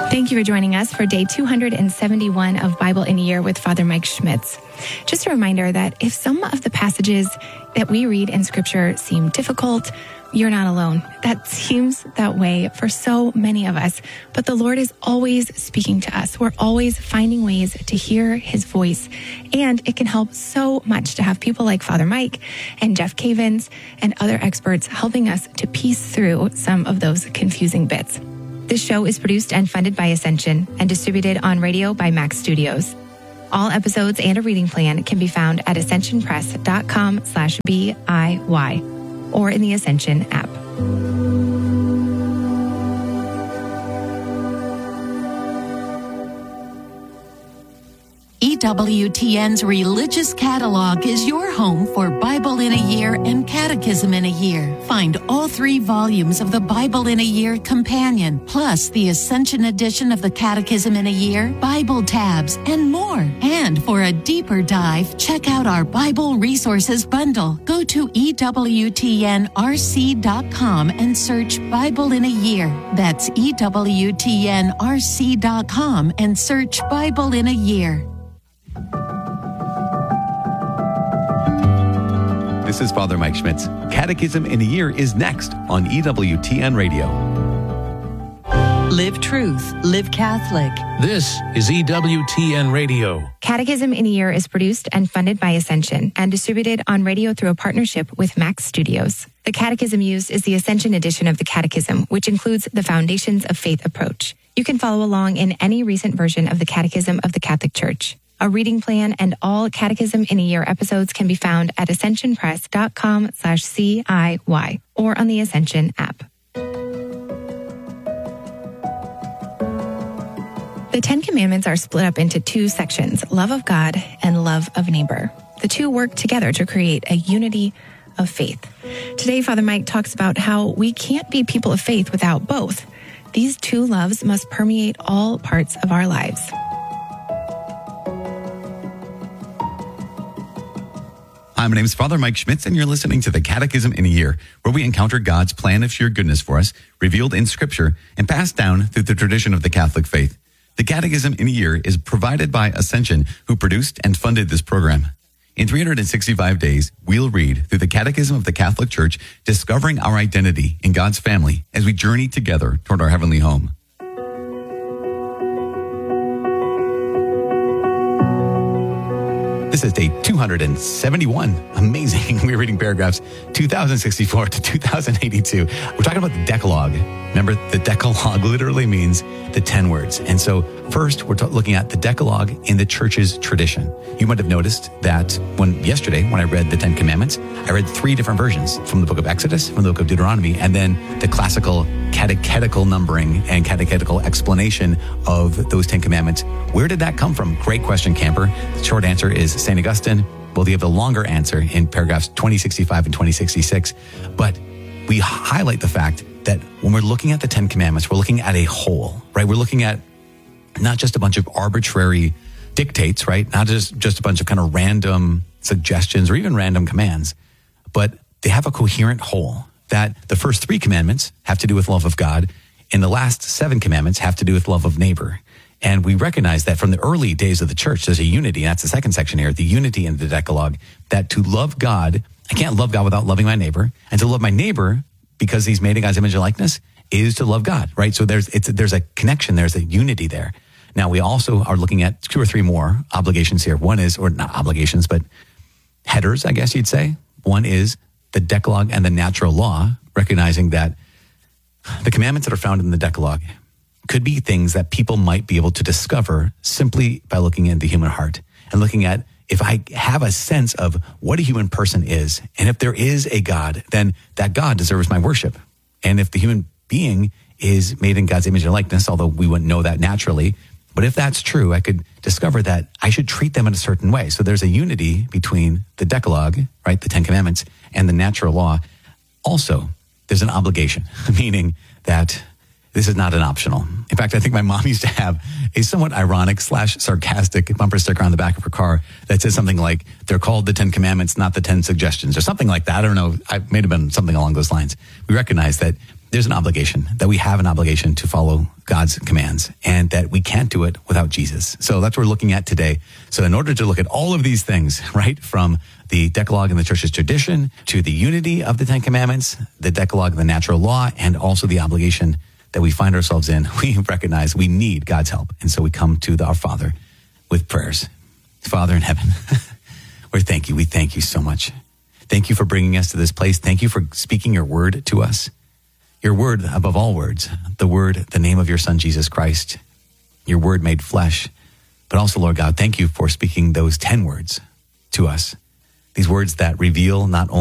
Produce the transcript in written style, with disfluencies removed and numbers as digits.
Thank you for joining us for day 271 of Bible in a Year with Father Mike Schmitz. Just a reminder that if some of the passages that we read in Scripture seem difficult, you're not alone. That seems that way for so many of us, but the Lord is always speaking to us. We're always finding ways to hear His voice, and it can help so much to have people like Father Mike and Jeff Cavins and other experts helping us to piece through some of those confusing bits. This show is produced and funded by Ascension and distributed on radio by Max Studios. All episodes and a reading plan can be found at ascensionpress.com/BIY or in the Ascension app. EWTN's Religious Catalog is your home for Bible in a Year and Catechism in a Year. Find all 3 volumes of the Bible in a Year Companion, plus the Ascension edition of the Catechism in a Year, Bible tabs, and more. And for a deeper dive, check out our Bible Resources Bundle. Go to EWTNRC.com and search Bible in a Year. That's EWTNRC.com and search Bible in a Year. This is Father Mike Schmitz. Catechism in a Year is next on EWTN Radio. Live truth, live Catholic. This is EWTN Radio. Catechism in a Year is produced and funded by Ascension and distributed on radio through a partnership with Max Studios. The catechism used is the Ascension edition of the Catechism, which includes the Foundations of Faith approach. You can follow along in any recent version of the Catechism of the Catholic Church. A reading plan and all Catechism in a Year episodes can be found at ascensionpress.com/CIY or on the Ascension app. The 10 Commandments are split up into 2 sections, love of God and love of neighbor. The 2 work together to create a unity of faith. Today, Father Mike talks about how we can't be people of faith without both. These 2 loves must permeate all parts of our lives. Hi, my name is Father Mike Schmitz, and you're listening to the Catechism in a Year, where we encounter God's plan of sheer goodness for us, revealed in Scripture and passed down through the tradition of the Catholic faith. The Catechism in a Year is provided by Ascension, who produced and funded this program. In 365 days, we'll read through the Catechism of the Catholic Church, discovering our identity in God's family as we journey together toward our heavenly home. This is day 271. Amazing. We're reading paragraphs 2064 to 2082. We're talking about the Decalogue. Remember, the Decalogue literally means the 10 words. And so first, we're looking at the Decalogue in the church's tradition. You might have noticed that yesterday, when I read the 10 Commandments, I read 3 different versions from the book of Exodus, from the book of Deuteronomy, and then the classical catechetical numbering and catechetical explanation of those 10 Commandments. Where did that come from? Great question, camper. The short answer is St. Augustine. We'll give the longer answer in paragraphs 2065 and 2066. But we highlight the fact that when we're looking at the 10 Commandments, we're looking at a whole, right? We're looking at not just a bunch of arbitrary dictates, right? Not just a bunch of kind of random suggestions or even random commands, but they have a coherent whole. That the first 3 commandments have to do with love of God, and the last 7 commandments have to do with love of neighbor. And we recognize that from the early days of the church, there's a unity. That's the second section here, the unity in the Decalogue, that to love God, I can't love God without loving my neighbor, and to love my neighbor because he's made in God's image and likeness is to love God, right? So there's a connection, there's a unity there. Now, we also are looking at 2 or 3 more obligations here. One is, or not obligations, but headers, I guess you'd say. One is the Decalogue and the natural law, recognizing that the commandments that are found in the Decalogue could be things that people might be able to discover simply by looking at the human heart and looking at, if I have a sense of what a human person is, and if there is a God, then that God deserves my worship. And if the human being is made in God's image and likeness, although we wouldn't know that naturally, but if that's true, I could discover that I should treat them in a certain way. So there's a unity between the Decalogue, right, the 10 Commandments, and the natural law. Also, there's an obligation, meaning that this is not an optional. In fact, I think my mom used to have a somewhat ironic / sarcastic bumper sticker on the back of her car that says something like, they're called the 10 Commandments, not the 10 suggestions, or something like that. I don't know. It may have been something along those lines. We recognize that there's an obligation, that we have an obligation to follow God's commands, and that we can't do it without Jesus. So that's what we're looking at today. So in order to look at all of these things, right, from the Decalogue and the church's tradition to the unity of the Ten Commandments, the Decalogue, the natural law, and also the obligation that we find ourselves in, we recognize we need God's help. And so we come to our Father with prayers. Father in heaven, we thank you so much. Thank you for bringing us to this place. Thank you for speaking your word to us. Your word above all words, the name of your Son, Jesus Christ, your word made flesh. But also, Lord God, thank you for speaking those 10 words to us. These words that reveal not only